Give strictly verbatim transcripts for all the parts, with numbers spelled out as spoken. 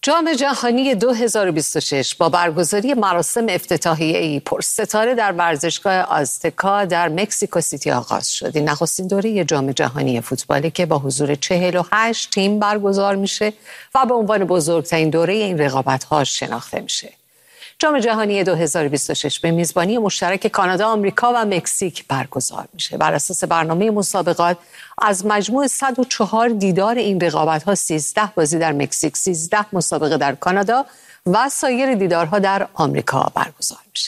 جام جهانی دو هزار و بیست و شش با برگزاری مراسم افتتاحیه‌ای پرستاره در ورزشگاه آزتکا در مکزیکو سیتی آغاز شد. این نخستین دوره جام جهانی فوتبالی که با حضور چهل و هشت تیم برگزار میشه و به عنوان بزرگترین دوره این رقابت‌ها شناخته میشه. جام جهانی دو هزار و بیست و شش به میزبانی مشترک کانادا، آمریکا و مکزیک برگزار میشه. بر اساس برنامه مسابقات از مجموع صد و چهار دیدار این رقابت‌ها سیزده بازی در مکزیک، سیزده مسابقه در کانادا و سایر دیدارها در آمریکا برگزار میشه.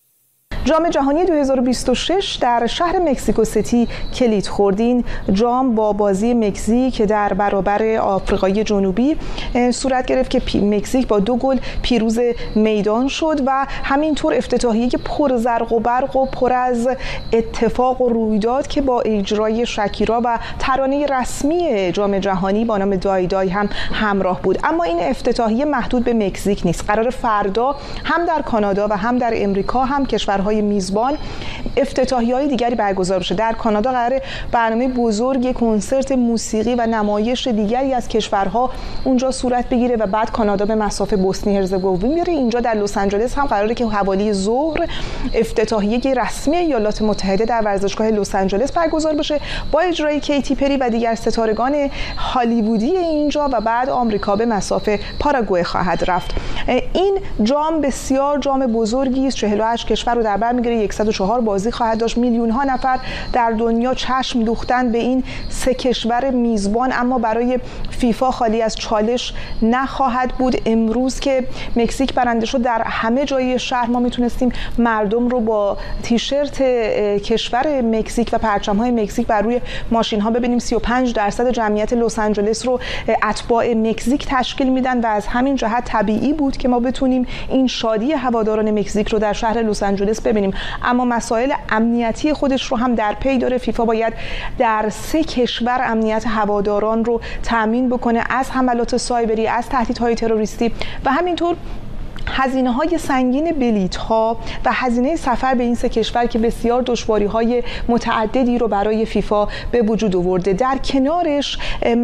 جام جهانی دو هزار و بیست و شش در شهر مکزیکو سیتی کلید خورد. این جام با بازی مکزیک در برابر آفریقای جنوبی صورت گرفت که مکزیک با دو گل پیروز میدان شد و همینطور افتتاحیه پر زرق و برق و پر از اتفاق و رویداد که با اجرای شکیرا و ترانه رسمی جام جهانی با نام دای دای هم همراه بود. اما این افتتاحیه محدود به مکزیک نیست. قرار فردا هم در کانادا و هم در امریکا هم کشورهای میزبان افتتاحیه‌های دیگری برگزار بشه. در کانادا قرار برنامه بزرگ کنسرت موسیقی و نمایش دیگری از کشورها اونجا صورت بگیره و بعد کانادا به مسافه بوسنی هرزگوین میره. اینجا در لس آنجلس هم قراره که حوالی ظهر افتتاحیه رسمی ایالات متحده در ورزشگاه لس آنجلس برگزار بشه با اجرای کیتی پری و دیگر ستارگان هالیوودی اینجا و بعد آمریکا به مسافه پاراگوئه خواهد رفت. این جام بسیار جام بزرگی است. چهل و هشت کشور رو در بر میگیره. صد و چهار بازی خواهد داشت. میلیون ها نفر در دنیا چشم دوختن به این سه کشور میزبان، اما برای فیفا خالی از چالش نخواهد بود. امروز که مکزیک برنده شد در همه جای شهر ما میتونستیم مردم رو با تیشرت کشور مکزیک و پرچم‌های مکزیک بر روی ماشین ها ببینیم. سی و پنج درصد جمعیت لس آنجلس رو اتباع مکزیک تشکیل میدن و از همین جهت طبیعی بود که ما بتونیم این شادی هواداران مکزیک رو در شهر لس آنجلس ببینیم. اما مسائل امنیتی خودش رو هم در پی داره. فیفا باید در سه کشور امنیت هواداران رو تامین بکنه، از حملات سایبری، از تهدیدهای تروریستی و همینطور هزینه های سنگین بلیط ها و هزینه سفر به این سه کشور که بسیار دشواری های متعددی رو برای فیفا به وجود آورده. در کنارش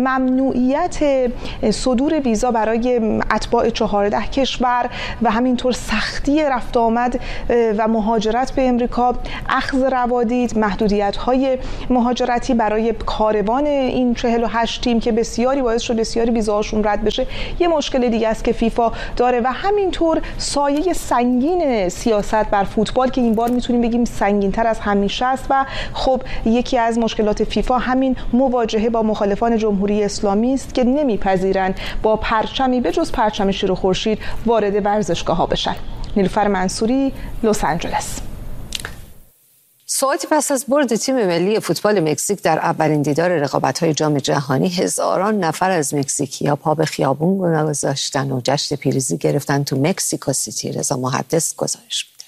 ممنوعیت صدور ویزا برای اتباع چهارده کشور و همینطور سختی رفت آمد و مهاجرت به امریکا، اخذ روادید، محدودیت های مهاجرتی برای کاروان این چهل و هشت تیم که بسیاری باعث شد بسیاری ویزاهاشون رد بشه. یه مشکل دیگه است که فیفا داره و همینطور سایه سنگین سیاست بر فوتبال که این بار میتونیم بگیم سنگین‌تر از همیشه است و خب یکی از مشکلات فیفا همین مواجهه با مخالفان جمهوری اسلامی است که نمیپذیرند با پرچمی به جز پرچم شیر و خورشید وارد ورزشگاه‌ها بشن. نیلوفر منصوری، لس آنجلس. ساعتی پس از برد تیم ملی فوتبال مکزیک در اولین دیدار رقابت‌های جام جهانی، هزاران نفر از مکزیکی‌ها پا به خیابون گذاشتن و جشن پیروزی گرفتن تو مکزیکو سیتی. رضا محدث گزارش میده.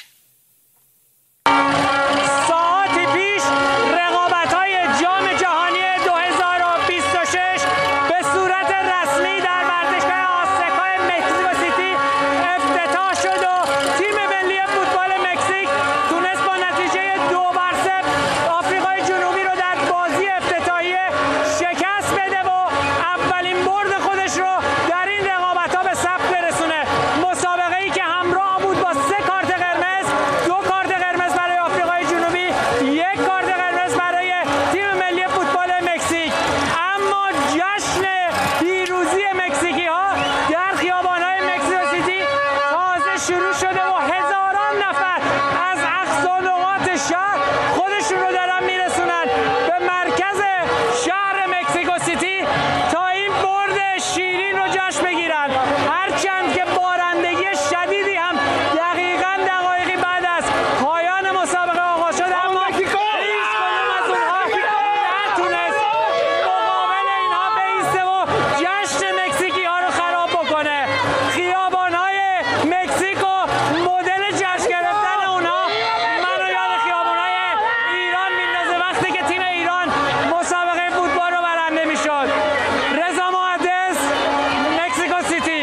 ساعتی پیش رقابت‌های جام جهانی دو هزار و بیست و شش به صورت رسمی در ورزشگاه آزتکا مکزیکو سیتی افتتاح شد و تیم ملی فوتبال مکزیک تونست با نتیجه دو بر صفر آفریقای جنوبی رو در بازی افتتاحیه شکست بده و اولین برد خودش رو در این رقابت‌ها به ثبت برسونه. مسابقه‌ای که همراه بود با سه کارت قرمز، دو کارت قرمز برای آفریقای جنوبی، یک کارت قرمز برای تیم ملی فوتبال مکزیک. اما جشن پیروزی مکزیکی‌ها در خیابان‌های مکزیکو سیتی تازه شروع شده و هزاران نفر از اقصا نقاط شهر خودشون رو دارن میرسونن به مرکز شهر مکزیکو سیتی تا این برد شیرین رو جشن بگیرن. هرچند که بارندگی شدیدی هم دقیقاً دقایقی بعد از پایان مسابقه آغاز شد، اما هیچ کدوم از اونها نتونست مقابل اینها بایسته و جشن مکزیکی ها رو خراب بکنه. خیابان‌های مکزیکو مدل جشن گرفتن اونها منو یاد خیابان‌های ایران میندازه وقتی که تیم ایران مسابقه فوتبال رو برنده میشد. رضا محدث، مکزیکو سیتی.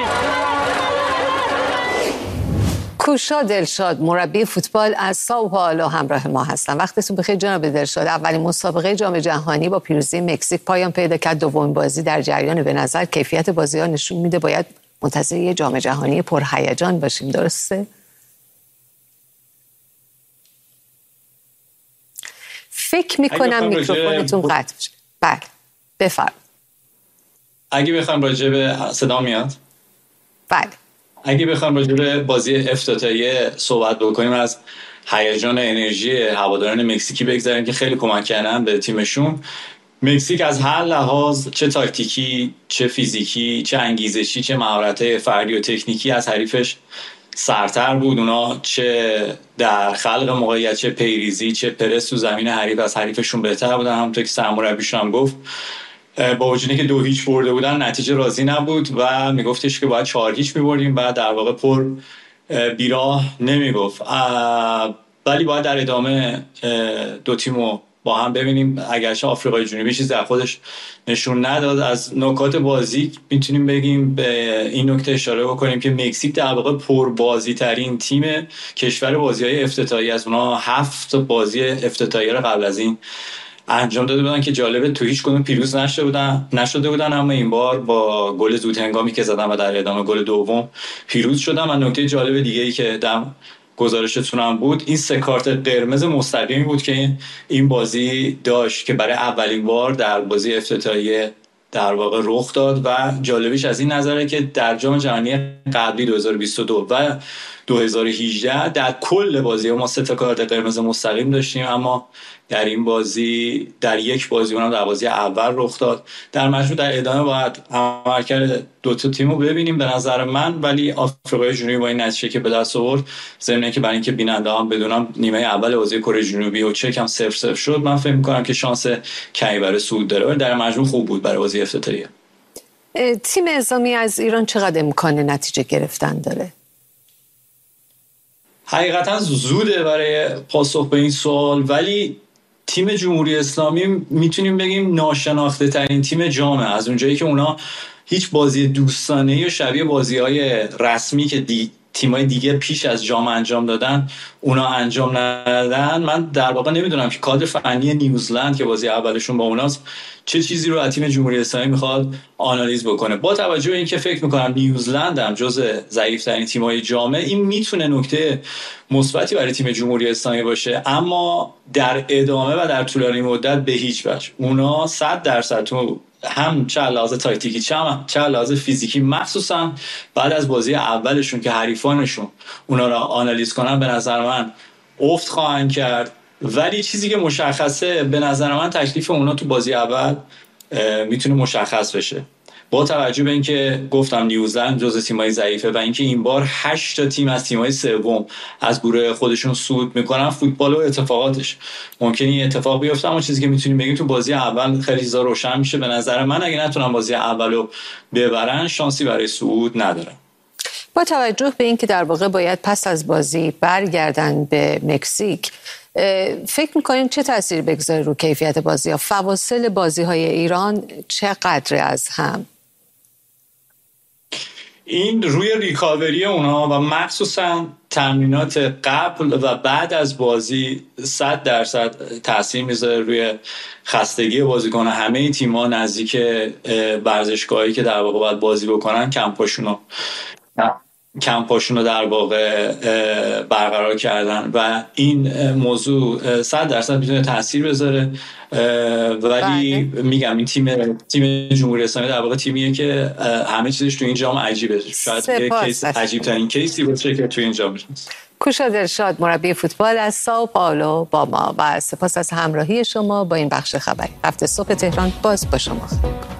کوشا دلشاد، مربی فوتبال از ساو پائولو همراه ما هستن. وقتتون بخیر جناب دلشاد. اولین مسابقه جام جهانی با پیروزی مکزیک پایان پیدا کرد. دومین بازی در جریان. به نظر کیفیت بازی‌ها نشون میده باید منتظر یه جام جهانی پرهیجان باشیم، درسته؟ فکر میکنم میکروفونتون قطع بشه. بله بفرمایید. اگه بخوام راجع به صدا میاد؟ بله. اگه بخوام راجع به بازی افتتاحیه صحبت بکنیم، از هیجان انرژی هواداران مکزیکی بگذاریم که خیلی کمک کردن به تیمشون. مکزیک از هر لحاظ، چه تاکتیکی، چه فیزیکی، چه انگیزشی، چه مهارت فردی و تکنیکی، از حریفش سرتر بود. اونا چه در خلق موقعیت، چه پیریزی، چه پرس تو زمین حریف از حریفشون بهتر بودن. همونطور که سرمربیشون هم گفت، با وجودی که دو هیچ برده بودن نتیجه راضی نبود و میگفتش که باید چهار هیچ میبردیم و در واقع پر بیراه نمیگفت. ولی باید در ادامه دو تیمو با هم ببینیم. اگرچه آفریقای جنوبی چیزی در خودش نشون نداد، از نکات بازی میتونیم بگیم به این نکته اشاره بکنیم که مکزیک در واقع پربازی ترین تیم کشور بازی‌های افتتاحیه است. اونها هفت بازی افتتاحیه رو قبل از این انجام داده بودن که جالبه تو هیچ کدوم پیروز نشده بودن نشده بودن اما این بار با گل زود هنگامی که زدن و در ادامه گل دوم پیروز شدن. و نکته جالب دیگه ای که دم گزارشتون هم بود، این سه کارت قرمز مستقیمی بود که این بازی داشت که برای اولین بار در بازی افتتاحیه در واقع رخ داد. و جالبیش از این نظره که در جام جهانی قبلی دو هزار و بیست و دو و دو هزار و هجده در کل بازی ما سه تا کارت قرمز مستقیم داشتیم، اما در این بازی در یک بازی اونم در بازی اول رخ داد. در مجموع در ادامه باید عملکرد دو تا تیمو ببینیم به نظر من، ولی آفریقای جنوبی با این نتیجه که به دست آورد، ضمن اینکه برای اینکه بیننده هم بدونم نیمه اول بازی کره جنوبی و چک هم صفر صفر شد، من فکر می‌کنم که شانس کمی برای صعود داره، ولی در مجموع خوب بود برای بازی افتتاحیه. تیم نظامی از ایران چقدر امکان نتیجه گرفتن داره؟ حقیقتا زوده برای پاسخ به این سوال، ولی تیم جمهوری اسلامی میتونیم بگیم ناشناخته ترین تیم جامه. از اونجایی که اونا هیچ بازی دوستانه یا شبیه بازی‌های رسمی که دی... تیمای دیگه پیش از جام انجام دادن اونا انجام ندادن، من در واقع نمیدونم که کادر فنی نیوزلند که بازی اولشون با اوناست چه چیزی رو از تیم جمهوری اسلامی میخواد آنالیز بکنه. با توجه به اینکه فکر میکنم نیوزلند هم جزء ضعیف‌ترین تیم‌های جامعه، این میتونه نکته مثبتی برای تیم جمهوری اسلامی باشه، اما در ادامه و در طولانی مدت به هیچ وجه. اونا صد درصد تو هم چه لحاظ تاکتیکی چه لحاظ فیزیکی، مخصوصا بعد از بازی اولشون که حریفانشون اونا را آنالیز کنن، به نظر من افت خواهند کرد. ولی چیزی که مشخصه به نظر من تکلیف اونا تو بازی اول میتونه مشخص بشه، با توجه به اینکه گفتم نیوزلند جزو تیمای ضعیفه و اینکه این بار هشت تا تیم از تیمای سوم از گروه خودشون صعود میکنن. فوتبال و اتفاقاتش ممکنه این اتفاق بیفته، اما چیزی که میتونیم بگیم تو بازی اول خیلی چیزا روشن میشه. به نظر من اگه نتونن بازی اولو ببرن شانسی برای صعود ندارن. با توجه به اینکه در واقع باید پس از بازی برگردن به مکزیک، فکر میکنین چه تأثیر بگذاره رو کیفیت بازی ها؟ فواصل بازی های ایران چقدر از هم؟ این روی ریکاوری اونا و مخصوصا تمرینات قبل و بعد از بازی صد درصد تاثیر میذاره روی خستگی بازیکن. همه تیم‌ها نزدیک ورزشگاهی که در واقع باید بازی بکنن کمپاشونو کمپاشونو در واقع برقرار کردن و این موضوع صد درصد میتونه تاثیر بذاره. ولی بله. میگم این تیم تیم جمهوری اسلامی در واقع تیمیه که همه چیزش تو این جام عجیبه. شاید یک کیس عجیب ترین کیسی باشه که تو این جام میشه. کوشاد ارشاد، مربی فوتبال از سائو پائولو با ما، و سپاس از همراهی شما با این بخش خبری. هفته صبح تهران باز با شما.